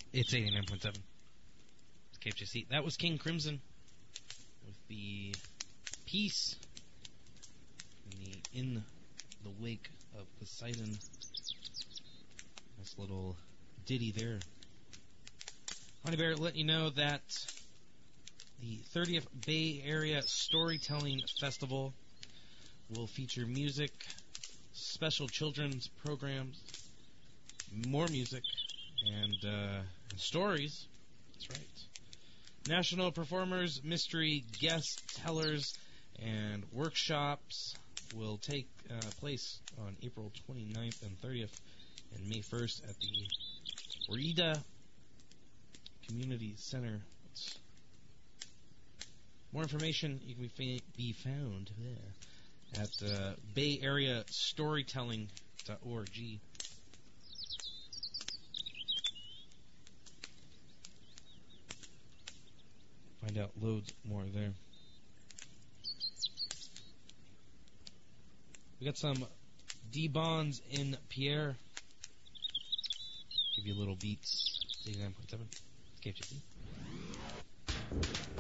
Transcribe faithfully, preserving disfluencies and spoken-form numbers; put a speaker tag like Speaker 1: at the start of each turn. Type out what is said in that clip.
Speaker 1: It's eighty-nine point seven. It's K F J C. That was King Crimson with the Peace in the, in the Wake of Poseidon. Nice little ditty there. Honey Bear letting you know that the thirtieth Bay Area Storytelling Festival will feature music, special children's programs, more music, and, uh, and stories. That's right. National performers, mystery guest tellers, and workshops will take uh, place on April twenty-ninth and thirtieth and May first at the Rita Community Center. More information you can be, be found there at uh, bay area storytelling dot org. Find out loads more there. We got some D Bonds in Pierre. Give you a little beats. eighty-nine point seven. K F G C.